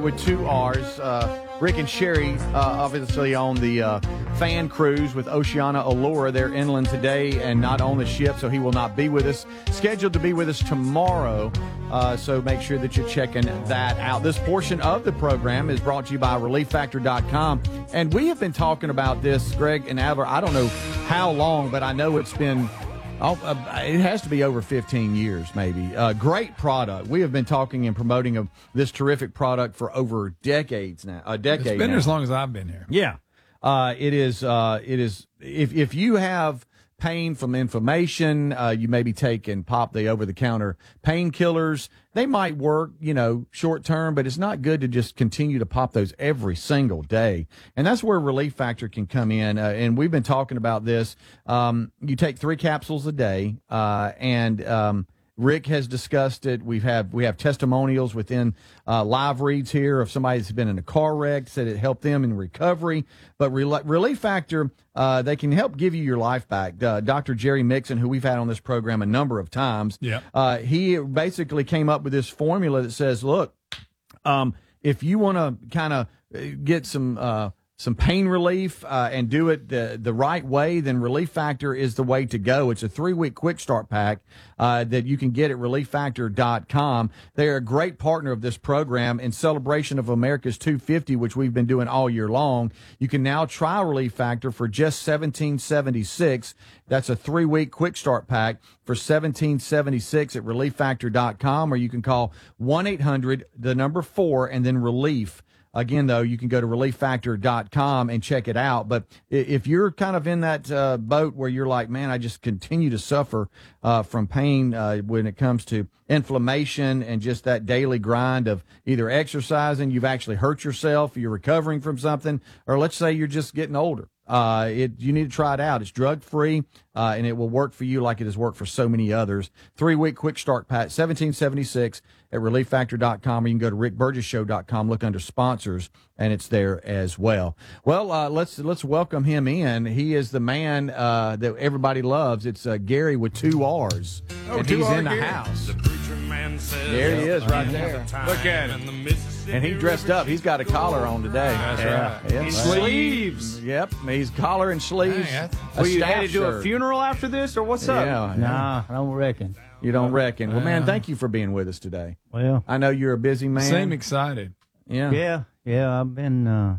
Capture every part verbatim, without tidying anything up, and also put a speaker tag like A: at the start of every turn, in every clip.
A: With two R's, uh, Rick and Sherry, uh, obviously on the uh, fan cruise with Oceana Allura. They're inland today and not on the ship, so he will not be with us. Scheduled to be with us tomorrow, uh, so make sure that you're checking that out. This portion of the program is brought to you by relief factor dot com, and we have been talking about this, Greg and Adler, I don't know how long, but I know it's been Oh, uh, it has to be over fifteen years, maybe. Uh, great product. We have been talking and promoting of this terrific product for over decades now. A decade.
B: It's been
A: now.
B: as long as I've been here.
A: Yeah, uh, it is. Uh, it is. If if you have pain from inflammation, uh, you maybe take and pop the over-the-counter painkillers. They might work, you know, short term, but it's not good to just continue to pop those every single day. And that's where Relief Factor can come in. Uh, and we've been talking about this. Um, you take three capsules a day, uh, and um, Rick has discussed it. We've have we have testimonials within uh, live reads here of somebody that's been in a car wreck, said it helped them in recovery. But Rel- Relief Factor, uh, they can help give you your life back. Uh, Doctor Jerry Mixon, who we've had on this program a number of times,
B: yep.
A: uh, he basically came up with this formula that says, look, um, if you want to kind of get some uh, some pain relief uh, and do it the, the right way, then Relief Factor is the way to go. It's a three-week quick start pack uh, that you can get at relief factor dot com. They're a great partner of this program in celebration of America's two fifty, which we've been doing all year long. You can now try Relief Factor for just seventeen seventy-six. That's a three-week quick start pack for seventeen seventy-six at relief factor dot com, or you can call one eight hundred, the number four, and then relief. Again, though, you can go to relief factor dot com and check it out. But if you're kind of in that uh, boat where you're like, man, I just continue to suffer uh, from pain uh, when it comes to inflammation and just that daily grind of either exercising, you've actually hurt yourself, you're recovering from something, or let's say you're just getting older. Uh, it, you need to try it out. It's drug-free, uh, and it will work for you like it has worked for so many others. Three-week quick start pack, seventeen seventy-six at relief factor dot com, or you can go to rick burgess show dot com, look under sponsors, and it's there as well. Well, uh, let's let's welcome him in. He is the man uh, that everybody loves. It's uh, Gary with two R's,
B: oh,
A: and
B: two
A: he's
B: R
A: in the
B: Gary.
A: house.
C: The preacher man says,
A: There he is right there.
B: Look at him.
A: And he dressed up. He's got a collar on today.
B: That's
A: yeah.
B: right.
A: Yep.
D: And sleeves.
A: Yep. He's collar and sleeves.
B: Dang, that's-
A: a
D: Well, you
A: staff
D: headed to a
A: shirt.
D: funeral after this, or what's up?
A: Yeah.
E: Nah, I don't reckon.
A: You don't reckon. Well, man,
B: Uh,
A: thank you for being with us today.
E: Well,
A: I know you're a busy man.
B: Seem excited.
A: Yeah.
E: yeah, yeah, I've been, uh,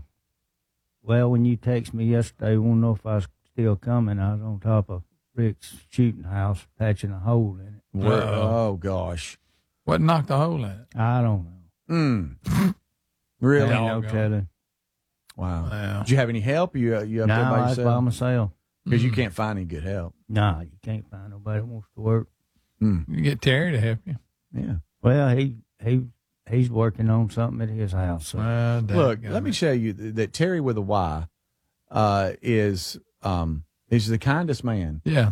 E: well, when you text me yesterday, won't know if I was still coming. I was on top of Rick's shooting house, patching a hole in it.
A: Well,
B: Uh-oh.
A: oh, gosh.
B: What knocked the hole in it?
E: I don't know.
A: Mm. Really?
E: Ain't no
B: Doggone.
E: telling.
A: Wow.
B: Wow.
A: Did you have any help? You, uh, you up
E: Nah,
A: there by
E: I was by
A: yourself?
E: myself.
A: Because you can't find any good help.
E: Nah, you can't find nobody that wants to work.
A: Mm.
B: You get Terry to help you.
A: Yeah.
E: Well, he he he's working on something at his house. So.
B: Well,
A: Look,
B: dadgummit.
A: let me tell you th- that Terry with a Y uh, is um, is the kindest man.
B: Yeah.